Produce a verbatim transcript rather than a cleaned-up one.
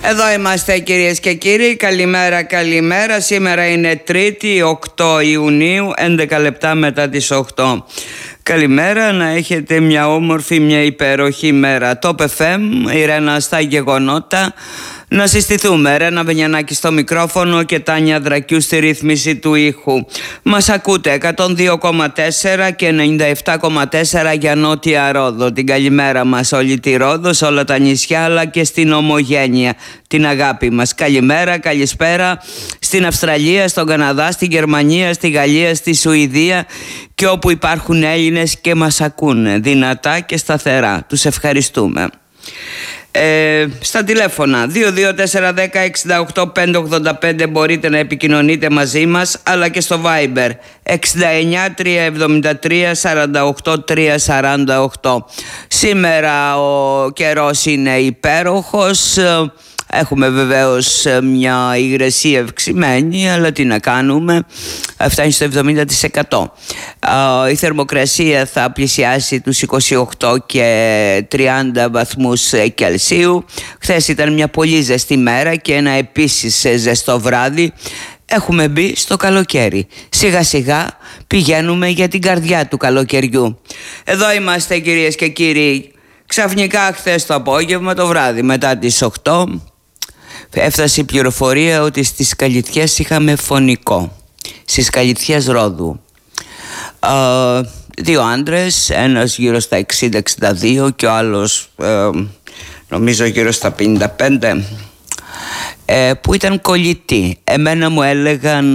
Εδώ είμαστε κυρίες και κύριοι, καλημέρα καλημέρα. Σήμερα είναι Τρίτη, οκτώ Ιουνίου, έντεκα λεπτά μετά τις οκτώ. Καλημέρα, να έχετε μια όμορφη, μια υπέροχη μέρα. Το εφ εμ, η Ρένα στα γεγονότα. Να συστηθούμε, Ρένα Βενιανάκη στο μικρόφωνο και Τάνια Δρακιού στη ρύθμιση του ήχου. Μας ακούτε εκατόν δύο κόμμα τέσσερα και ενενήντα επτά κόμμα τέσσερα για Νότια Ρόδο. Την καλημέρα μας όλη τη Ρόδο, σε όλα τα νησιά αλλά και στην ομογένεια. Την αγάπη μας. Καλημέρα, καλησπέρα στην Αυστραλία, στον Καναδά, στη Γερμανία, στη Γαλλία, στη Σουηδία και όπου υπάρχουν Έλληνες και μας ακούνε δυνατά και σταθερά. Τους ευχαριστούμε. Ε, στα τηλέφωνα δύο δύο τέσσερα ένα μηδέν έξι οκτώ πέντε ογδόντα πέντε μπορείτε να επικοινωνείτε μαζί μας, αλλά και στο Viber εξήντα εννιά τριακόσια εβδομήντα τρία σαράντα οκτώ τριακόσια σαράντα οκτώ. Σήμερα ο καιρός είναι υπέροχος. Έχουμε βεβαίως μια υγρασία ευξημένη, αλλά τι να κάνουμε, φτάνει στο εβδομήντα τοις εκατό. Η θερμοκρασία θα πλησιάσει τους είκοσι οκτώ και τριάντα βαθμούς Κελσίου. Χθες ήταν μια πολύ ζεστή μέρα και ένα επίσης ζεστό βράδυ. Έχουμε μπει στο καλοκαίρι. Σιγά σιγά πηγαίνουμε για την καρδιά του καλοκαιριού. Εδώ είμαστε κυρίες και κύριοι. Ξαφνικά χθες το απόγευμα, το βράδυ μετά τις οκτώ, έφτασε η πληροφορία ότι στις Καλλιτιές είχαμε φωνικό. Στις Καλλιτιές Ρόδου. Uh, δύο άντρες, ένας γύρω στα εξήντα εξήντα δύο και ο άλλος uh, νομίζω γύρω στα πενήντα πέντε, uh, που ήταν κολλητοί. Εμένα μου έλεγαν